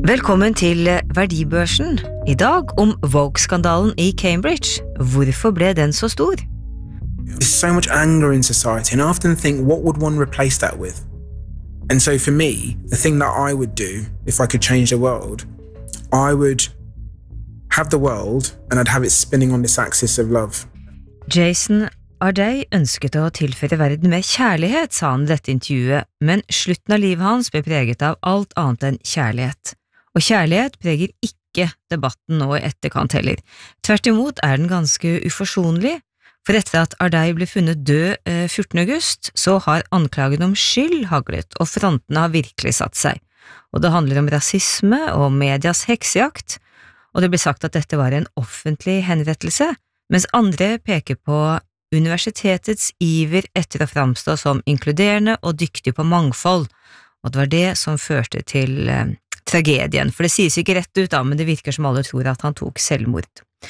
Velkommen til Verdibørsen. I dag om Vogue-skandalen I Cambridge. Hvorfor ble den så stor? There's so much anger in society, and I often think, what would one replace that with? And so for me, the thing that I would do if I could change the world, I would have the world and I'd have it spinning on this axis of love. Jason Ardei ønsket å tilføre verden mer kjærlighet, sa han I dette intervjuet, men slutten av livet hans ble preget av alt annet enn kjærlighet. Og kjærlighet preger ikke debatten nå I etterkant heller. Tvert imot den ganske uforsonlig, for etter at Ardei ble funnet død 14. august, så har anklagen om skyld haglet, og frontene har virkelig satt seg. Og det handler om rasisme og medias heksejakt, og det ble sagt at dette var en offentlig henrettelse, mens andre peker på universitetets iver etter å framstå som inkluderende og dyktig på mangfold, og det var det som førte til tragedien, for det sies ikke rett ut da, men det virker som alle tror at han tok selvmord.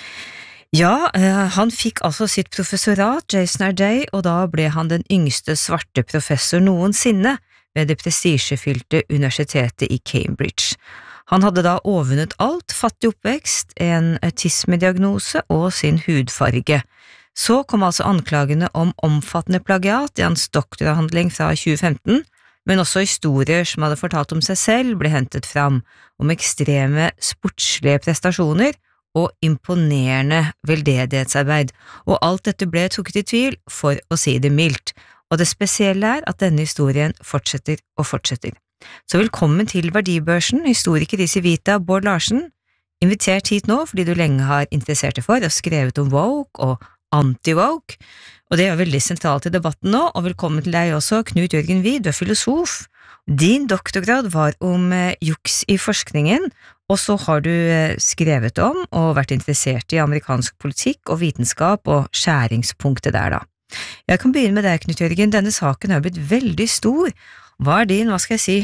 Ja, han fikk altså sitt professorat, Jason Ardei, og da ble han den yngste svarte professor noensinne ved det prestisjefylte universitetet I Cambridge. Han hadde da overvunnet alt, fattig oppvekst, en autismediagnose og sin hudfarge. Så kom altså anklagene om omfattende plagiat I hans doktoravhandling fra 2015, men også historier som hadde fortalt om seg selv ble hentet fram, om ekstreme sportslige prestasjoner og imponerende veldedighetsarbeid, og alt dette ble trukket I tvil, for å si det mildt, og det spesielle at denne historien fortsetter og fortsetter. Så velkommen til Verdibørsen, historiker I Civita, Bård Larsen, invitert hit nå fordi du lenge har interessert deg for og skrevet om woke og anti-woke, og det veldig sentralt I debatten nå, og velkommen til deg også, Knut Jørgen Wied, du filosof. Din doktorgrad var om juks I forskningen, og så har du skrevet om og vært interessert I amerikansk politikk og vitenskap og skjæringspunktet der da. Jeg kan begynne med deg, Knut Jørgen, denne saken har blitt veldig stor. Hva din, hva skal jeg si,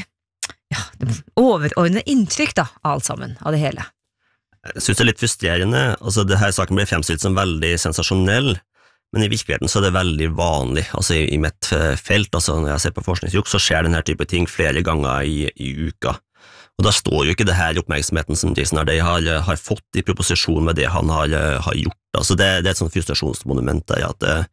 overordnede inntrykk da, av alt sammen, av det hele? Jeg synes det litt frustrerende, altså det her saken ble fremstilt som veldig sensasjonell, men I virkeligheten så det veldig vanlig, altså I mitt felt, altså når jeg ser på forskningsjuks, så skjer denne type ting flere ganger I uka. Og da står jo ikke det her oppmerksomheten som Jason Ardei har fått I proposisjon med det han har gjort. Altså det et sånn frustrasjonsmonument der,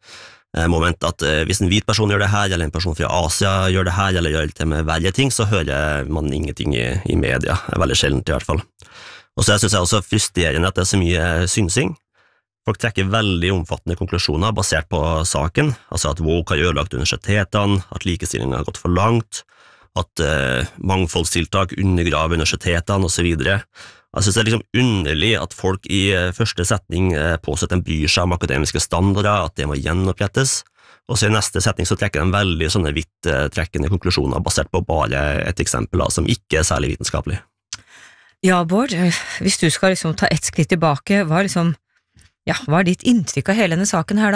at hvis en hvit person gjør det her, eller en person fra Asia gjør det her, eller gjør det med verre ting, så hører man ingenting I media, veldig sjeldent I hvert fall. Og så synes jeg også frustrerende at det så mye synsing. Folk trekker veldig omfattende konklusjoner basert på saken, altså at woke har ødelagt universitetene, at likestillingen har gått for langt, at mangfoldstiltak undergraver universitetene og så videre. Jeg synes det liksom underlig at folk I første setning påstår at de bryr seg om akademiske standarder, at det må gjenopprettes, og så I neste setning så trekker de veldig sånne vidt trekkende konklusjoner basert på bare et eksempel som ikke særlig vitenskapelig. Ja, Bård, hvis du skal liksom ta et skritt tilbake, hva ditt inntrykk av hele denne saken her da?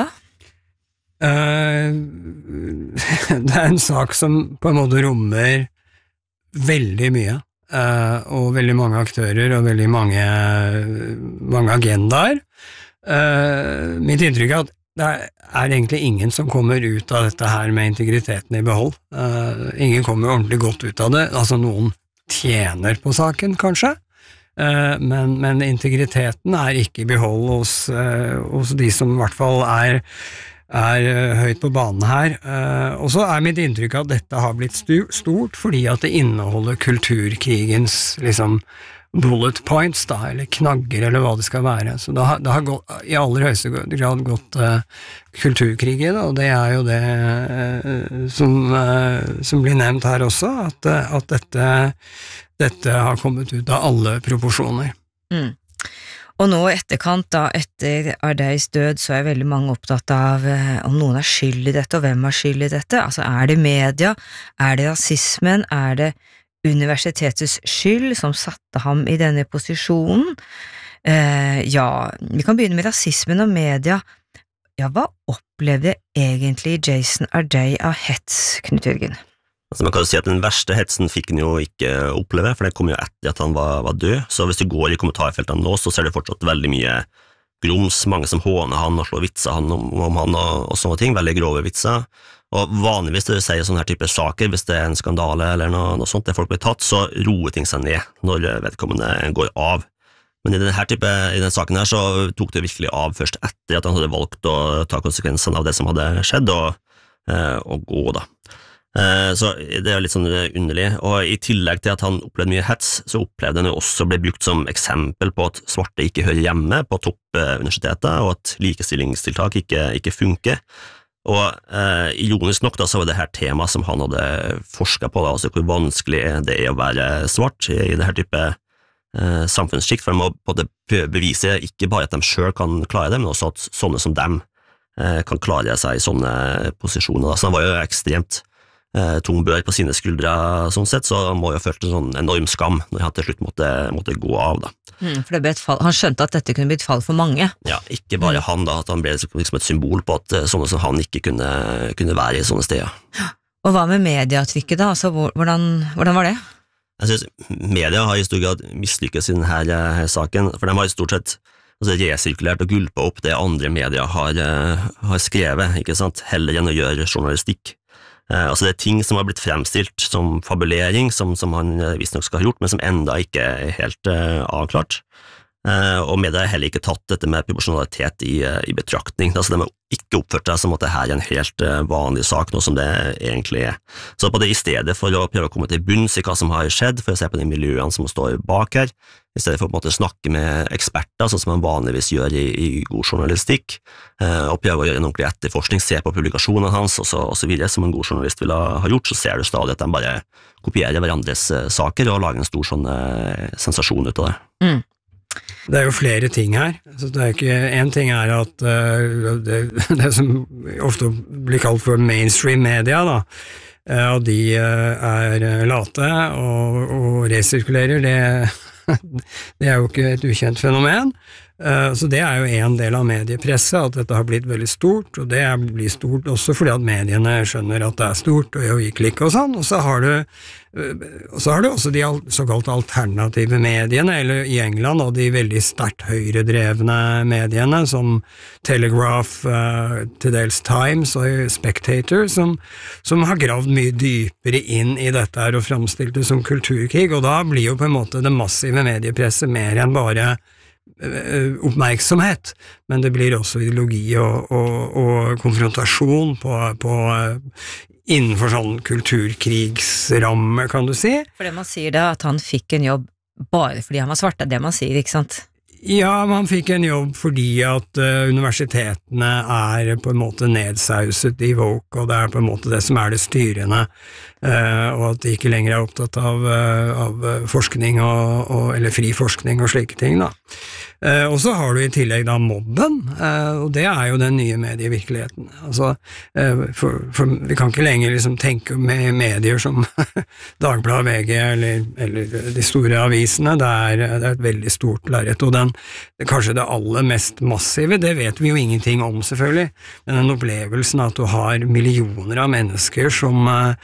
Det en sak som på en måte rommer veldig mye, og veldig mange aktører og veldig mange agendaer. Mitt inntrykk at det egentlig ingen som kommer ut av dette her med integriteten I behold. Ingen kommer ordentlig godt ut av det, altså noen tjener på saken, kanskje, men integriteten ikke I behold hos de som I hvert fall er høyt på banen her. Og så mitt inntrykk at dette har blitt stort, fordi at det inneholder kulturkrigens liksom bullet points da, eller knagger, eller hva det skal være. Så det har gått, I aller høyeste grad gått kulturkrig I det, og det jo det som blir nevnt her også, at dette har kommet ut av alle proporsjoner. Og nå etterkant da, etter Ardeis død, så veldig mange opptatt av om noen skyld I dette, og hvem har skyld I dette. Altså, det media? Det rasismen? Det universitetets skyld som satte ham I denne posisjonen? Vi kan begynne med rasismen og media. Ja, hva opplevde egentlig Jason Ardei av hets, Knut Jørgen? Altså man kan jo si at den verste hetsen fikk han jo ikke oppleve, for det kom jo etter at han var død, så hvis du går I kommentarfeltene nå, så ser du fortsatt veldig mye grums, mange som håner han og slår vitser han om han og sånne ting, veldig grove vitser, Og vanligvis når du sier sånne her type saker, hvis det en skandale eller noe sånt, der folk blir tatt, så roer ting seg ned når vedkommende går av. Men i denne saken her så tok det virkelig av først etter at han hadde valgt å ta konsekvensene av det som hadde skjedd, og gå da. Så det litt sånn underlig, og i tillegg til at han opplevde mye hets, så opplevde han jo også å bli brukt som eksempel på at svarte ikke hører hjemme på toppuniversitetet, og at likestillingstiltak ikke funker. Og ironisk nok da, så var det her tema som han hadde forsket på, da, altså hvor vanskelig det å være svart i det her type samfunnsskikt, for de må på det bevise ikke bare at de selv kan klare det, men også at sånne som dem kan klare seg i sånne posisjoner. Så han var jo ekstremt tung bør på sine skuldre, sånn sett, så han må jo ha følt en sånn enorm skam når han til slutt måtte gå av. Da. For det ble et fall. Han skjønte at dette kunne bli et fall for mange. Ja, ikke bare han, da, at han ble liksom et symbol på at sånne som han ikke kunne være i sånne steder. Og hva med mediatrykket da? Altså, hvordan var det? Jeg synes media har i stor grad mislykkes i denne saken, for de har i stort sett resirkulert og gulpet opp det andre media har skrevet, ikke sant, heller enn å gjøre journalistikk. Altså det ting som har blitt fremstilt som fabulering, som han visst nok skal ha gjort, men som enda ikke helt avklart. Og media har heller ikke tatt dette med proporsjonalitet i betraktning. Altså de har ikke oppført seg som at det her en helt vanlig sak, noe som det egentlig Så på det i stedet for å prøve å komme til bunns i hva som har skjedd, for å se på de miljøene som står bak her, i stedet for å på en måte snakke med eksperter, sånn som man vanligvis gjør i god journalistikk, og prøve å gjøre en ordentlig etterforskning, se på publikasjonene hans, og så videre, som en god journalist ville ha gjort, så ser du stadig at de bare kopierer hverandres saker og lager en stor sånn sensasjon ut av det. Det jo flere ting her. Så det ikke, en ting at det som ofte blir kalt for mainstream media, da, og de late og resirkulerer, det jo ikke et ukjent fenomen. Så det jo en del av mediepresset, at dette har blitt veldig stort, og det blir stort også fordi at mediene skjønner at det stort, og gir klikk og sånn, og så har du også de såkalt alternative mediene, eller i England, og de veldig sterkt høyredrevne mediene, som Telegraph, til dels Times og Spectator, som har gravd mye dypere inn i dette her og fremstilt det som kulturkrig, og da blir jo på en måte det massive mediepresset mer enn bare oppmerksomhet, men det blir også ideologi og konfrontasjon på innenfor sånn kulturkrigsramme, kan du si. For det man sier da, at han fikk en jobb bare fordi han var svart, det man sier, ikke sant? Ja, man fikk en jobb fordi at universitetene på en måte nedsauset i woke, og det på en måte det som det styrende, og at de ikke lenger opptatt av forskning eller fri forskning og slike ting, da. Og så har du i tillegg da mobben, og det jo den nye medievirkeligheten. Altså, for vi kan ikke lenger liksom tenke med medier som Dagbladet, VG eller de store avisene, det et veldig stort lerret, og kanskje det aller mest massive, det vet vi jo ingenting om selvfølgelig, men den opplevelsen at du har millioner av mennesker som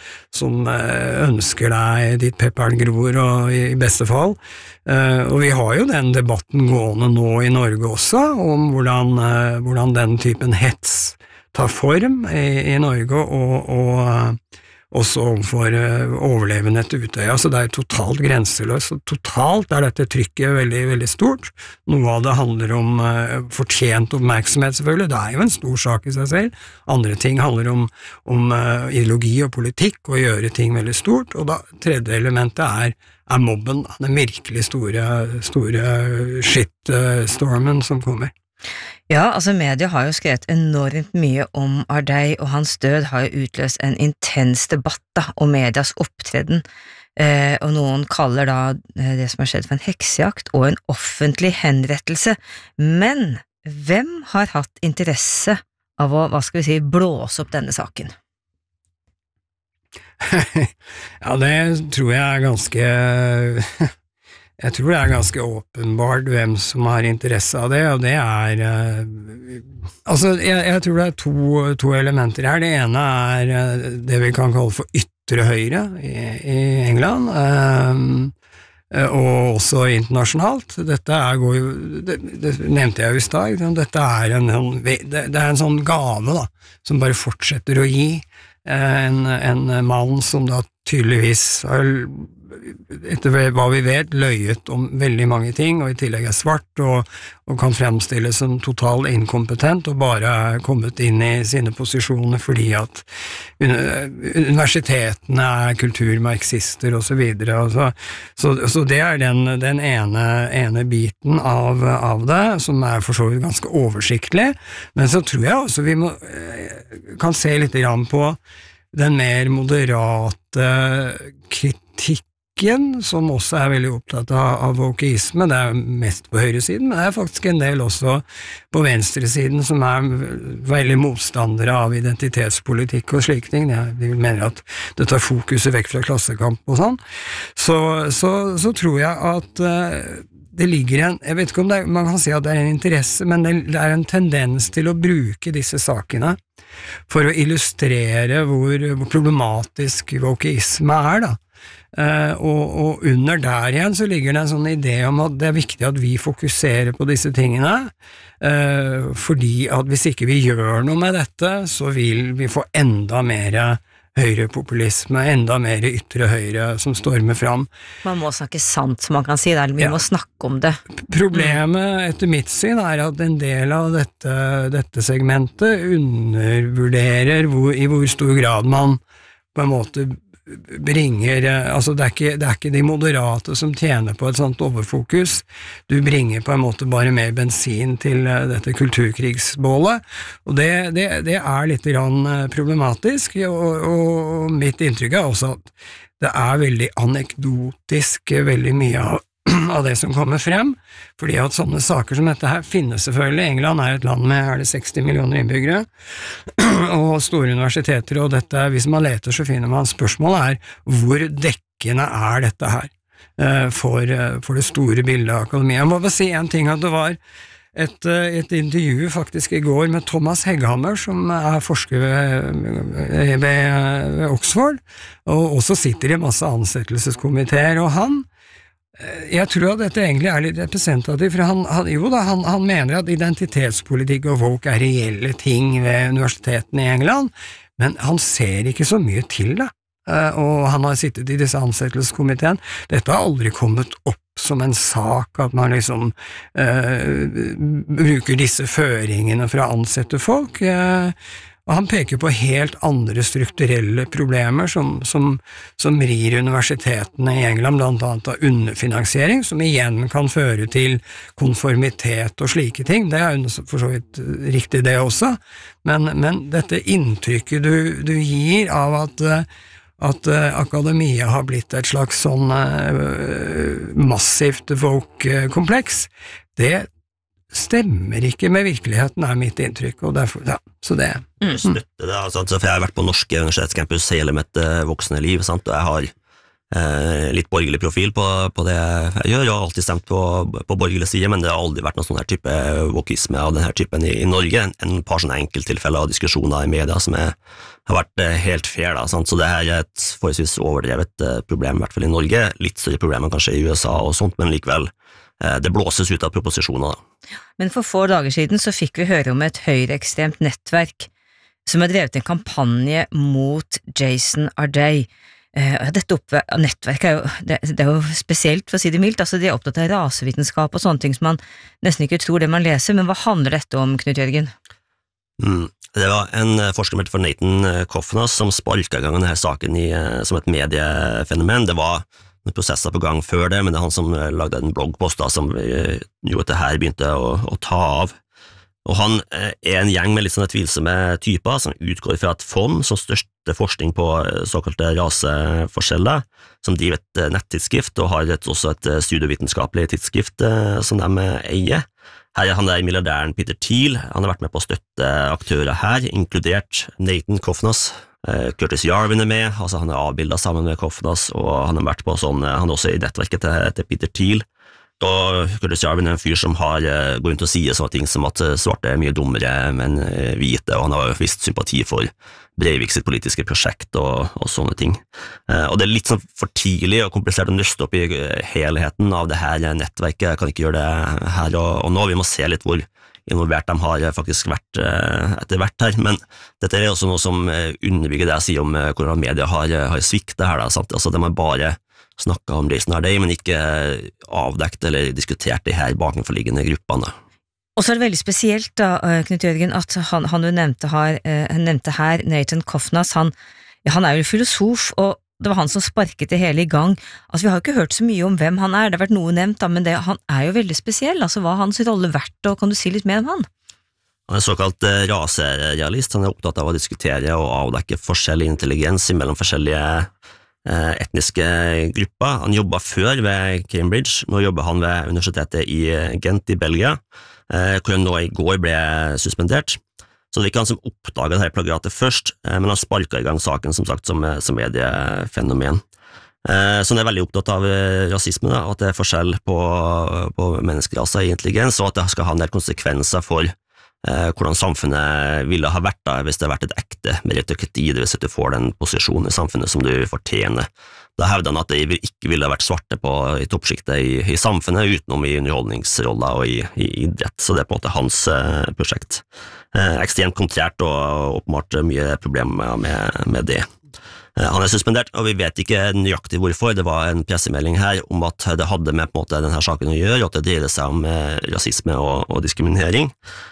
ønsker deg ditt pepperen gror, og i beste fall, og vi har jo den debatten gående nå i Norge også, om hvordan den typen hets tar form i Norge, og også overfor overlevende til Utøya, så det totalt grenseløst, og totalt dette trykket veldig, veldig stort. Noe av det handler om fortjent oppmerksomhet selvfølgelig, det jo en stor sak i seg selv. Andre ting handler om ideologi og politikk, og gjøre ting veldig stort, og da tredje elementet mobben, den virkelig store shitstormen som kommer. Ja, altså media har jo skrevet enormt mye om Ardei, og hans død har jo utløst en intens debatt da, om medias opptreden, og noen kaller da det som har skjedd for en heksejakt og en offentlig henrettelse. Men hvem har hatt interesse av å, blåse opp denne saken? Ja, det tror jeg ganske jeg tror det ganske åpenbart hvem som har interesse av det, og det altså jeg tror det to elementer her. Det ene det vi kan kalle for ytre høyre i England, og også internasjonalt. Dette går jo, det nevnte jeg jo i stad, dette det en sånn gave da, som bare fortsetter å gi. en mann som da tydeligvis har, etter hva vi vet, løyet om veldig mange ting, og i tillegg svart, og kan fremstilles som total inkompetent, og bare kommet inn i sine posisjoner fordi at universitetene kulturmarxister og så videre, så det den ene biten av det, som for så vidt ganske oversiktlig, men så tror jeg også vi kan se litt grann på den mer moderate kritikken, som også veldig opptatt av wokeisme. Det mest på høyresiden, men det faktisk en del også på venstresiden som veldig motstandere av identitetspolitikk og slike ting. De mener at det tar fokuset vekk fra klassekamp og sånn. Så tror jeg at det ligger jeg vet ikke om man kan si at det en interesse, men det en tendens til å bruke disse sakene for å illustrere hvor problematisk wokeisme da. Og under der igjen så ligger det en sånn idé om at det viktig at vi fokuserer på disse tingene, fordi at hvis ikke vi gjør noe med dette, så vil vi få enda mer høyrepopulisme, enda mer ytre høyre som stormer fram. Man må snakke sant, som man kan si, vi må snakke om det. Problemet etter mitt syn at en del av dette segmentet undervurderer i hvor stor grad man på en måte bringer, altså det ikke de moderate som tjener på et sånt overfokus, du bringer på en måte bare mer bensin til dette kulturkrigsbålet, og det litt grann problematisk, og mitt inntrykk også at det veldig anekdotisk, veldig mye av det som kommer frem, fordi at sånne saker som dette her finnes selvfølgelig. England et land med 60 millioner innbyggere, og store universiteter, og dette, hvis man leter så finner man spørsmålet hvor dekkende dette her for det store bildet av akademiet. Jeg må bare si en ting, at det var et intervju faktisk i går med Thomas Hegghammer, som forsker ved Oxford, og også sitter i masse ansettelseskomiteer, og jeg tror at dette egentlig litt representativt, for han mener at identitetspolitikk og woke reelle ting ved universitetene i England, men han ser ikke så mye til det, og han har sittet i disse ansettelseskomiteen. Dette har aldri kommet opp som en sak, at man liksom bruker disse føringene for å ansette folk, og han peker på helt andre strukturelle problemer som rir universitetene i England, blant annet av underfinansiering, som igjen kan føre til konformitet og slike ting. Det for så vidt riktig det også, men dette inntrykket du gir av at akademia har blitt et slags sånn massivt woke-kompleks, det stemmer ikke med virkeligheten, mitt inntrykk, og derfor, så det Støtte det, for jeg har vært på norske universitetscampus hele mitt voksne liv, og jeg har litt borgerlig profil på det jeg gjør, jeg har alltid stemt på borgerlig side, men det har aldri vært noen sånn her type wokisme av denne typen i Norge, en par sånne enkelttilfeller av diskusjoner i media som har vært helt fair, så det her et forholdsvis overdrevet problem, i hvert fall i Norge, litt større problemer kanskje i USA og sånt, men likevel det blåses ut av proposisjoner. Men for få dager siden så fikk vi høre om et høyreekstremt nettverk som har drevet en kampanje mot Jason Arday. Dette nettverket det jo spesielt, for å si det mildt, de er opptatt av rasevitenskap og sånne ting som man nesten ikke tror det man leser, men hva handler dette om, Knut Jørgen? Det var en forsker for Nathan Kofnas som sparket i gang denne saken som et mediefenomen. Det var noen prosesser på gang før det, men det han som lagde en bloggpost som gjorde at det her begynte å ta av. Og han en gjeng med litt sånne tvilsomme typer som utgår fra et fond som største forskning på såkalte raseforskjeller, som driver et nettidsskrift og har også et studievitenskapelig tidsskrift som de eier. Her han milliardæren Peter Thiel, han har vært med på å støtte aktører her, inkludert Nathan Kofnas. Curtis Yarvin med, han avbildet sammen med Kofnas, og han har vært på han også i nettverket til Peter Thiel. Og Curtis Yarvin en fyr som har gått rundt og sier sånne ting som at svarte mye dummere enn hvite, og han har vist sympati for Breivik sitt politiske prosjekt og sånne ting. Og det litt sånn for tidlig og komplisert å nøste opp i helheten av det her nettverket. Jeg kan ikke gjøre det her og nå. Vi må se litt hvor involvert de har faktisk vært etter hvert her, men dette er også noe som underbygger det jeg sier om hvordan media har sviktet her, da, sant? Altså de har bare snakket om Jason Ardei, men ikke avdekt eller diskutert de her bakenforliggende gruppene. Og så er det veldig spesielt da, Knut Jørgen, at han du nevnte her, Nathan Kofnas, han er jo filosof, og det var han som sparket det hele i gang. Altså, vi har jo ikke hørt så mye om hvem han er, det har vært noe nevnt, da, men han er jo veldig spesiell. Altså, hva har hans rolle vært, og kan du si litt mer om han? Han er såkalt raserealist, han er opptatt av å diskutere og avdekke forskjellig intelligens mellom forskjellige etniske grupper. Han jobbet før ved Cambridge, nå jobber han ved universitetet i Gent i Belgia, hvor han nå i går ble suspendert. Så det var ikke han som oppdaget dette plagiatet først, men han sparket i gang saken som sagt som mediefenomen. Så han er veldig opptatt av rasisme, da, at det er forskjell på menneskeraser i intelligens, og at det skal ha en del konsekvenser for hvordan samfunnet ville ha vært da, hvis det har vært et ekte meritokrati, det vil si at du får den posisjonen i samfunnet som du fortjener. Da hevder han at det ikke ville ha vært svarte i toppskiktet i samfunnet, utenom i underholdningsroller og i idrett, så det er på en måte hans prosjekt. Ekstremt kontrært og åpenbart mye problemer med det. Han er suspendert, og vi vet ikke nøyaktig hvorfor. Det var en pressemelding her om at det hadde med på en måte denne saken å gjøre, og at det dreier seg om rasisme og diskriminering.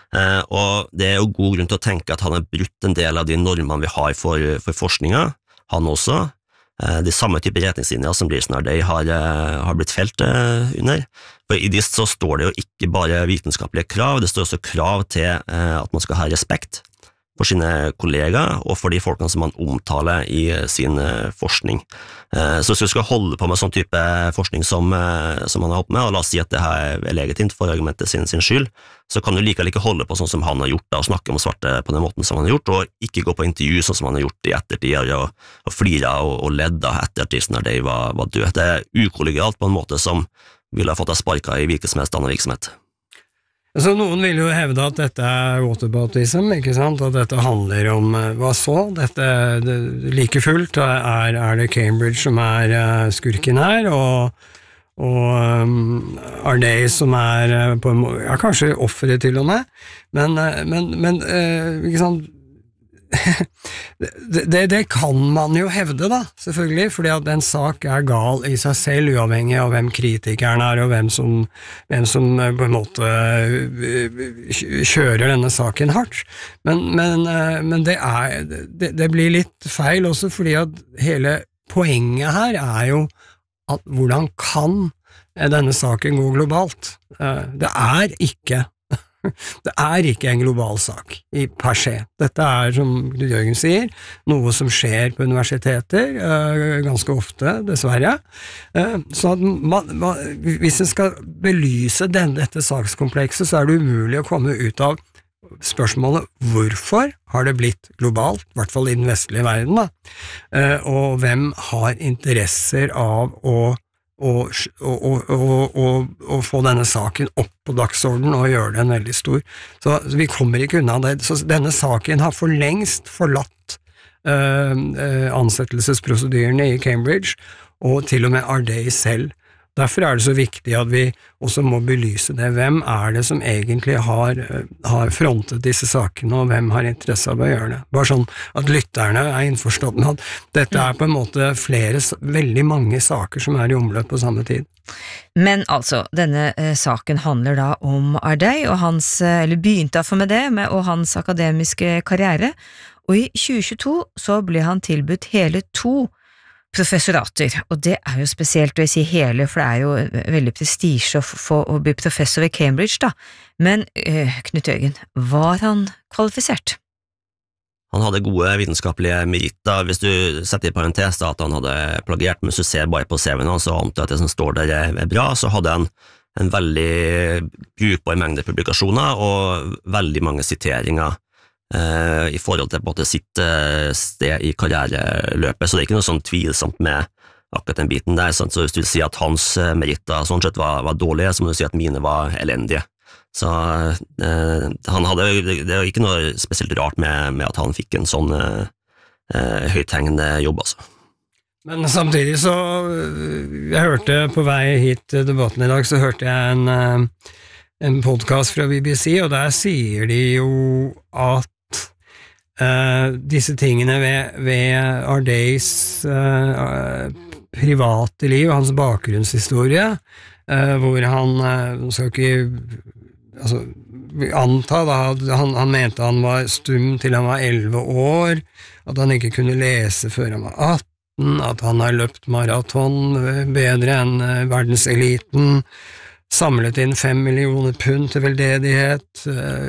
Og det er jo god grunn til å tenke at han har brutt en del av de normene vi har for forskninga, han også. De samme typer retningslinjer som Jason Ardei har blitt felt under. For i DIST så står det jo ikke bare vitenskapelige krav, det står også krav til at man skal ha respekt for sine kollegaer og for de folkene som man omtaler i sin forskning. Så hvis vi skal holde på med sånn type forskning som han har holdt med, og la oss si at det her er legitimt for argumentet sin skyld, så kan du likevel ikke holde på sånn som han har gjort da, og snakke om svarte på den måten som han har gjort, og ikke gå på intervju sånn som han har gjort i ettertid, og flire og ledde etter at Jason Ardei var død. Det er ukollegialt på en måte som ville ha fått deg sparket i hvilken som helst annen virksomhet. Så noen vil jo hevde at dette er whataboutism, ikke sant? At dette handler om hva så? Like fullt er det Cambridge som er skurken her, og Ardei som er kanskje offeret til og med, men ikke sant? Det kan man jo hevde da, selvfølgelig, fordi at en sak er gal i seg selv, uavhengig av hvem kritikeren er, og hvem som på en måte kjører denne saken hardt. Men det blir litt feil også, fordi at hele poenget her er jo at hvordan kan denne saken gå globalt? Det er ikke en global sak per se. Dette er, som Jørgen sier, noe som skjer på universiteter ganske ofte, dessverre. Så at hvis en skal belyse dette sakskomplekset, så er det umulig å komme ut av spørsmålet hvorfor har det blitt globalt, i hvert fall i den vestlige verden, da. Og hvem har interesser av å få denne saken opp på dagsordenen og gjøre den veldig stor. Så vi kommer ikke unna det. Så denne saken har for lengst forlatt ansettelsesprosedyrene i Cambridge, og til og med Ardei selv. Derfor er det så viktig at vi også må belyse det. Hvem er det som egentlig har frontet disse sakene, og hvem har interesse av å gjøre det? Bare sånn at lytterne er innforstått med at dette er på en måte veldig mange saker som er i omløp på samme tid. Men altså, denne saken handler da om Ardei, og begynte iallfall med det, og hans akademiske karriere, og i 2022 så ble han tilbudt hele 2 professorater, og det er jo spesielt å si hele, for det er jo veldig prestisje å bli professor ved Cambridge da, men Knut Jørgen, var han kvalifisert? Han hadde gode vitenskapelige meritter. Hvis du setter i parentes da, at han hadde plagiert, men hvis du ser bare på CV-en hans og antar at det som står der er bra, så hadde han en veldig brukbar mengde publikasjoner og veldig mange siteringer i forhold til på sitt sted i karriereløpet, så det er ikke noe sånn tvilsomt med akkurat den biten der, så hvis du vil si at hans meritter sånn sett var dårlige, så må du si at mine var elendige. Så det er ikke noe spesielt rart med at han fikk en sånn høythengende jobb, altså. Men samtidig så, jeg hørte på vei hit til debatten i dag, så hørte jeg en podcast fra BBC, og der sier de jo at disse tingene ved Ardays private liv, hans bakgrunnshistorie, hvor han skal ikke anta da, han mente han var stum til han var 11 år, at han ikke kunne lese før han var 18, at han har løpt maraton bedre enn verdenseliten, samlet inn 5 millioner pund til veldedighet,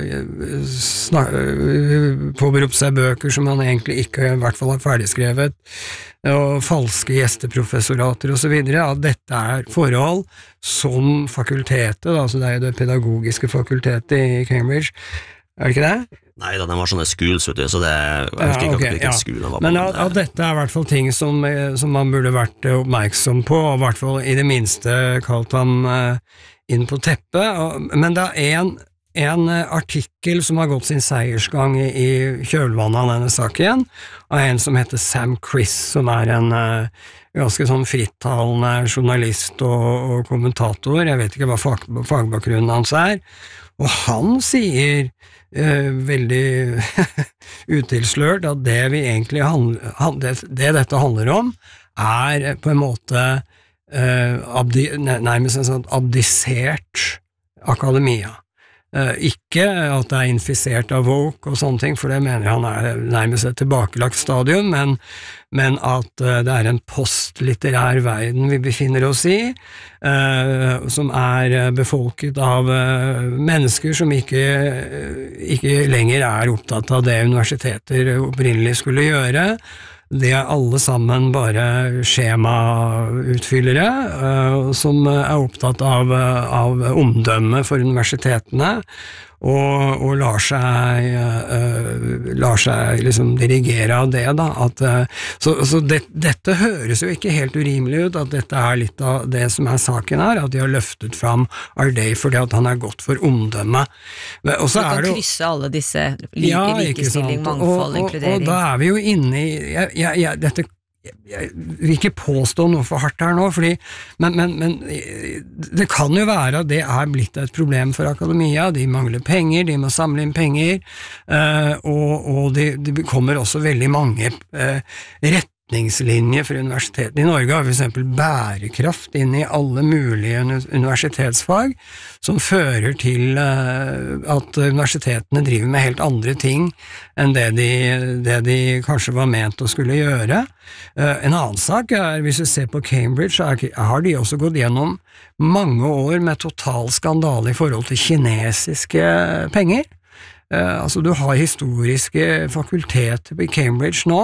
påberopt seg bøker som han egentlig ikke i hvert fall har ferdigskrevet, og falske gjesteprofessorater og så videre, at dette forhold som fakultetet, altså det jo det pedagogiske fakultetet i Cambridge, det ikke det? Nei da, den var sånne schools, vet du, så det jeg husker ikke hvilken skole den var på. Men at dette i hvert fall ting som man burde vært oppmerksom på, og i hvert fall i det minste kalt ham inn på teppet, men det en artikkel som har gått sin seiersgang i kjølvannet av denne saken, av en som heter Sam Criss, som en ganske sånn frittalende journalist og kommentator, jeg vet ikke hva fagbakgrunnen hans og han sier veldig utilslørt at det vi egentlig det dette handler om på en måte nærmest en sånn abdisert akademia. Ikke at det infisert av woke og sånne ting, for det mener han nærmest et tilbakelagt stadium, men at det en postlitterær verden vi befinner oss i, som befolket av mennesker som ikke lenger opptatt av det universiteter opprinnelig skulle gjøre. Det alle sammen bare skjemautfyllere som opptatt av omdømme for universitetene og lar seg liksom dirigere av det da, så dette høres jo ikke helt urimelig ut, at dette litt av det som saken at de har løftet fram Arday fordi at han gått for omdømme. Og så kan det krysse alle disse likestilling, mangfold, inkludering. Og da vi jo inne i dette jeg vil ikke påstå noe for hardt her nå, men det kan jo være at det blitt et problem for akademia, de mangler penger, de må samle inn penger, og det kommer også veldig mange retningslinjer for universitetene i Norge, har for eksempel bærekraft inn i alle mulige universitetsfag, som fører til at universitetene driver med helt andre ting enn det de kanskje var ment å skulle gjøre. En annen sak hvis vi ser på Cambridge, har de også gått gjennom mange år med total skandale i forhold til kinesiske penger. Altså du har historiske fakulteter i Cambridge nå,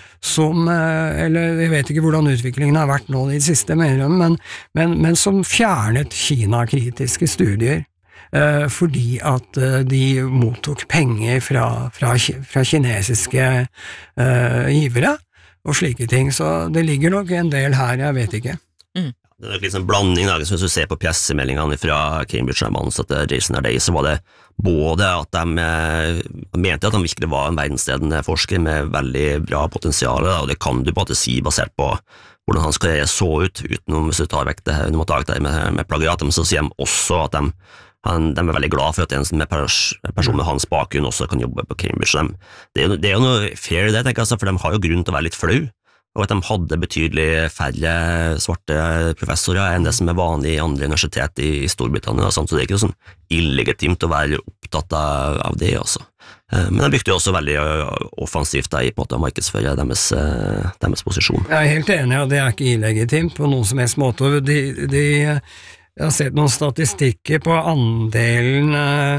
eller jeg vet ikke hvordan utviklingen har vært nå i det siste, men som fjernet Kina-kritiske studier, fordi at de mottok penger fra kinesiske givere, og slike ting, så det ligger nok en del her, jeg vet ikke. Det nok litt sånn blanding, hvis du ser på pressemeldingene fra Cambridge og ansatte Jason Arday, så var det både at de mente at han virkelig var en verdensledende forsker med veldig bra potensial, og det kan du på en måte si basert på hvordan hans karriere så ut, utenom hvis du tar vekk det med plagiat, men så sier de også at de veldig glad for at en person med hans bakgrunn også kan jobbe på Cambridge. Det jo noe fair det, tenker jeg, for de har jo grunn til å være litt flau, og at de hadde betydelig færre svarte professorer enn det som vanlig i andre universitet i Storbritannia, så det ikke sånn illegitimt å være opptatt av det også. Men de brukte jo også veldig offensivt i på en måte å markedsføre deres posisjon. Jeg helt enig, og det ikke illegitimt på noen som helst måte. Jeg har sett noen statistikker på andelen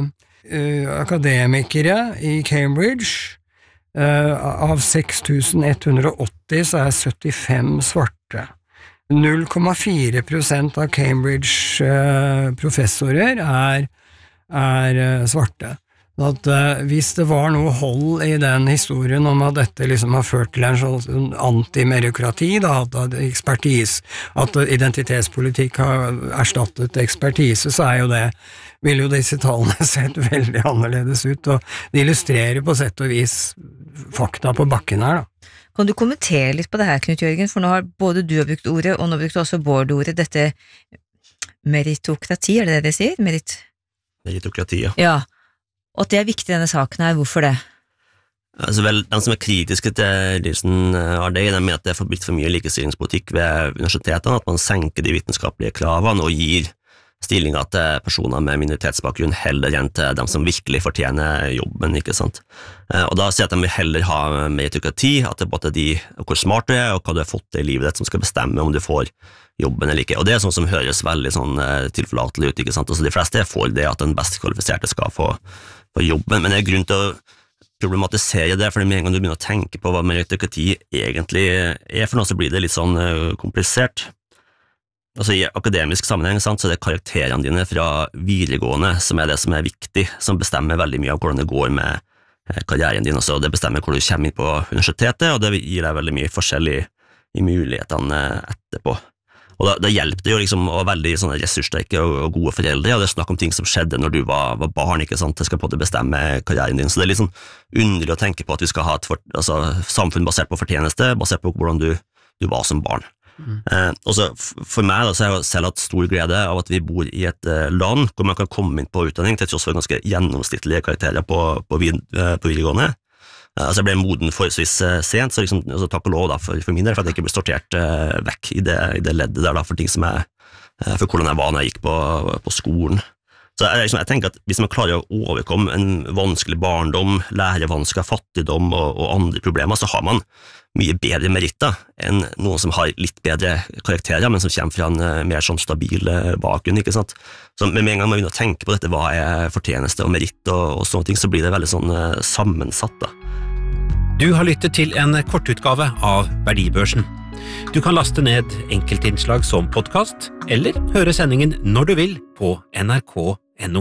akademikere i Cambridge. Av 6180 så 75 svarte. 0,4% av Cambridge professorer svarte. At hvis det var noe hold i den historien om at dette liksom har ført til en sånn antimerokrati, at identitetspolitikk har erstattet ekspertise, så jo det, vil jo disse tallene sett veldig annerledes ut, og det illustrerer på sett og vis fakta på bakken her da. Kan du kommentere litt på det her, Knut Jørgen, for nå har både du brukt ordet, og nå brukte også Bård ordet, dette meritokrati, det det sier? meritokratiet. Ja, og at det er viktig i denne saken her, hvorfor det? Altså vel, de som er kritiske til Livsen Ardei, de mener at det er blitt for mye likestillingspolitikk ved universitetene, at man senker de vitenskapelige kravene og gir stillinger til personer med minoritetsbakgrunn heller enn til dem som virkelig fortjener jobben, ikke sant? Og da sier at de vil heller ha meritokrati, at det er både de, hvor smart du er, og hva du har fått til i livet ditt, som skal bestemme om du får jobben eller ikke. Og det er sånn som høres veldig sånn tilforlatelig ut, ikke sant? Altså de fleste er for det at den best kvalifiserte skal få jobben, men det er grunn til å problematisere det, for med en gang du begynner å tenke på hva meritokrati egentlig er for noe, så blir det litt sånn komplisert. Altså i akademisk sammenheng, sant, så er det karakterene dine fra videregående som er det som er viktig, som bestemmer veldig mye av hvordan det går med karrieren din også, og det bestemmer hvor du kommer inn på universitetet, og det gir deg veldig mye forskjell i mulighetene etterpå. Og da hjelper det jo liksom å være veldig sånne ressurssterke og gode foreldre, og det er snakk om ting som skjedde når du var barn, ikke sant, det skal på en måte bestemme karrieren din, så det er litt sånn underlig å tenke på at vi skal ha et samfunn basert på fortjeneste, basert på hvordan du var som barn. Og så for meg da, så har jeg selv hatt stor glede av at vi bor i et land hvor man kan komme inn på utdanning til tross for ganske gjennomsnittlige karakterer på videregående. Altså jeg ble moden forholdsvis sent, så liksom, altså, takk og lov da, for min del, for at jeg ikke ble sortert vekk i det leddet der da, for ting som for hvordan jeg var når jeg gikk på skolen. Så jeg tenker at hvis man klarer å overkomme en vanskelig barndom, lærevansker, fattigdom og andre problemer, så har man mye bedre meritter enn noen som har litt bedre karakterer, men som kommer fra en mer sånn stabil bakgrunn, ikke sant? Så med en gang man begynner å tenke på dette, hva er fortjeneste og meritt og sånne ting, så blir det veldig sånn sammensatt da. Du har lyttet til en kortutgave av Verdibørsen. Du kan laste ned enkeltinnslag som podcast, eller høre sendingen når du vil på NRK.no.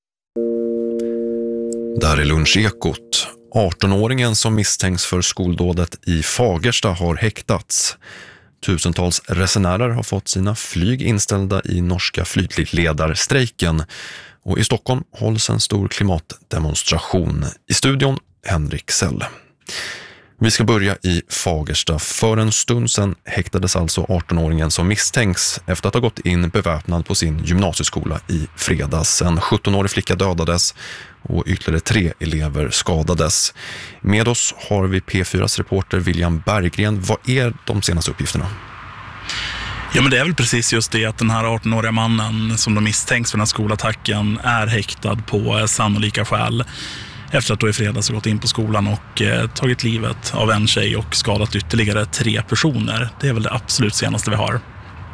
Där är Lunchekot. 18-åringen som misstänks för skoldådet i Fagersta har häktats. Tusentals resenärer har fått sina flyg inställda i norska flygledarstrejken. Och i Stockholm hålls en stor klimatdemonstration. I studion Henrik Sell. Vi ska börja i Fagersta. För en stund sedan häktades alltså 18-åringen som misstänks efter att ha gått in beväpnad på sin gymnasieskola i fredags. En 17-årig flicka dödades och ytterligare 3 elever skadades. Med oss har vi P4s reporter William Berggren. Vad är de senaste uppgifterna? Ja, men det är väl precis just det att den här 18-åriga mannen som de misstänks för den här skolattacken är häktad på sannolika skäl. Efter att då i fredags gått in på skolan och tagit livet av en tjej och skadat ytterligare 3 personer. Det är väl det absolut senaste vi har.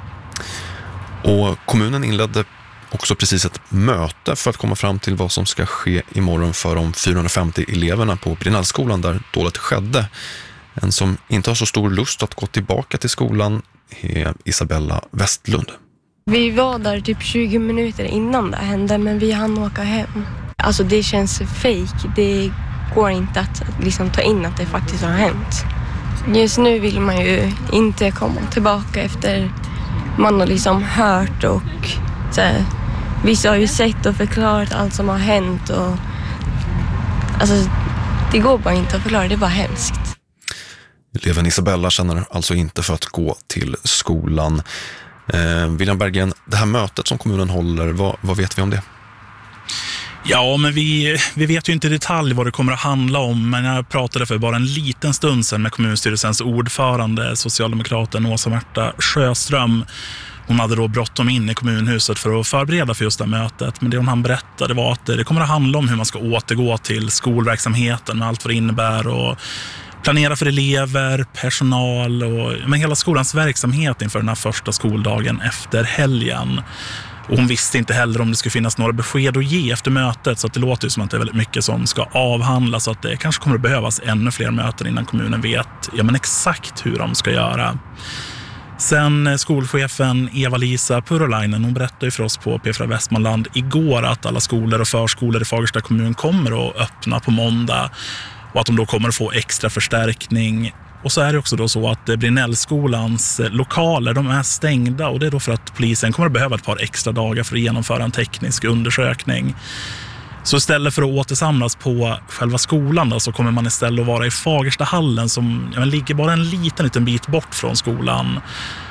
Och kommunen inledde också precis ett möte för att komma fram till vad som ska ske imorgon för de 450 eleverna på Brinellskolan där dådet skedde. En som inte har så stor lust att gå tillbaka till skolan är Isabella Westlund. Vi var där typ 20 minuter innan det hände, men vi hann åka hem. Alltså det känns fake. Det går inte att liksom ta in att det faktiskt har hänt. Just nu vill man ju inte komma tillbaka efter man har liksom hört och så här, vissa har ju sett och förklarat allt som har hänt och alltså det går bara inte att förklara, det är bara hemskt. Eleven Isabella känner alltså inte för att gå till skolan. William Berggren, det här mötet som kommunen håller, vad vet vi om det? Ja, men vi vet ju inte i detalj vad det kommer att handla om, men jag pratade för bara en liten stund sedan med kommunstyrelsens ordförande, socialdemokraten Åsa-Märta Sjöström. Hon hade då bråttom in i kommunhuset för att förbereda för just det mötet, men det hon berättade var att det kommer att handla om hur man ska återgå till skolverksamheten med allt vad det innebär och planera för elever, personal och hela skolans verksamhet inför den här första skoldagen efter helgen. Och hon visste inte heller om det skulle finnas några besked att ge efter mötet, så att det låter ju som att det är väldigt mycket som ska avhandlas, så att det kanske kommer att behövas ännu fler möten innan kommunen vet exakt hur de ska göra. Sen skolchefen Eva-Lisa Purolainen, hon berättade ju för oss på P4 Västmanland igår att alla skolor och förskolor i Fagersta kommun kommer att öppna på måndag och att de då kommer att få extra förstärkning. Och så är det också då så att Brinellskolans lokaler, de är stängda, och det är då för att polisen kommer att behöva ett par extra dagar för att genomföra en teknisk undersökning. Så istället för att återsamlas på själva skolan då, så kommer man istället att vara i Fagerstahallen som ligger bara en liten bit bort från skolan.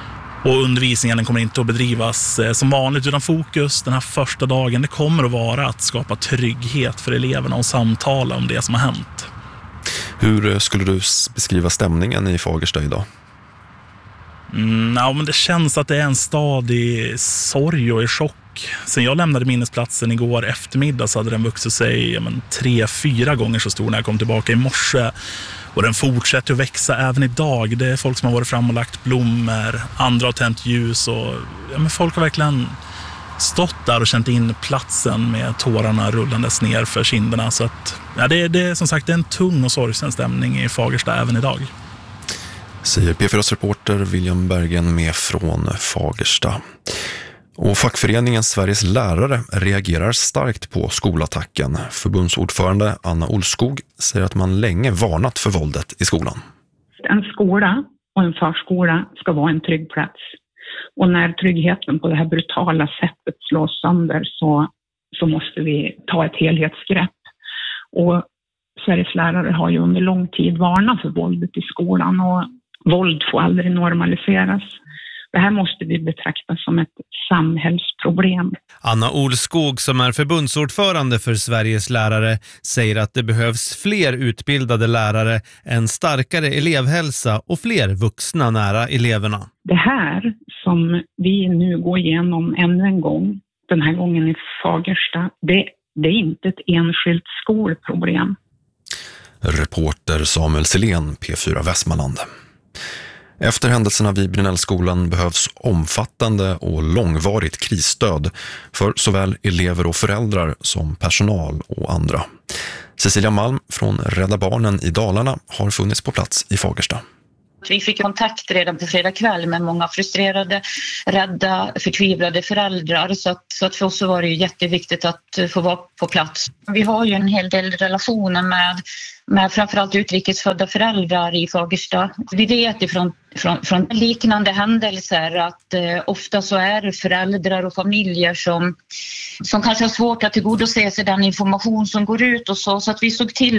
Och undervisningen kommer inte att bedrivas som vanligt, utan fokus den här första dagen det kommer att vara att skapa trygghet för eleverna och samtala om det som har hänt. Hur skulle du beskriva stämningen i Fagersta idag? Men det känns att det är en stad i sorg och i chock. Sen jag lämnade minnesplatsen igår eftermiddag så hade den vuxit sig 3-4 gånger så stor när jag kom tillbaka i morse. Och den fortsätter att växa även idag. Det är folk som har varit fram och lagt blommor, andra har tänt ljus och folk har verkligen stått där och känt in platsen med tårarna rullandes ner för kinderna. Så att, det är som sagt en tung och sorgsen stämning i Fagersta även idag. Säger P4s reporter William Bergen med från Fagersta. Och fackföreningen Sveriges lärare reagerar starkt på skolattacken. Förbundsordförande Anna Olskog säger att man länge varnat för våldet i skolan. En skola och en förskola ska vara en trygg plats. Och när tryggheten på det här brutala sättet slås sönder så måste vi ta ett helhetsgrepp. Och Sveriges lärare har ju under lång tid varnat för våldet i skolan och våld får aldrig normaliseras. Det här måste vi betrakta som ett samhällsproblem. Anna Olskog, som är förbundsordförande för Sveriges lärare, säger att det behövs fler utbildade lärare, en starkare elevhälsa och fler vuxna nära eleverna. Det här som vi nu går igenom ännu en gång, den här gången i Fagersta, det är inte ett enskilt skolproblem. Reporter Samuel Selén, P4 Västmanland. Efter händelserna vid Brinellskolan behövs omfattande och långvarigt krisstöd för såväl elever och föräldrar som personal och andra. Cecilia Malm från Rädda Barnen i Dalarna har funnits på plats i Fagersta. Vi fick kontakt redan på fredag kväll med många frustrerade, rädda, förtvivlade föräldrar. Så att för oss var det ju jätteviktigt att få vara på plats. Vi har ju en hel del relationer med framförallt utrikesfödda föräldrar i Fagersta. Vi vet från liknande händelser att ofta så är det föräldrar och familjer som kanske har svårt att tillgodose sig den information som går ut och så att vi såg till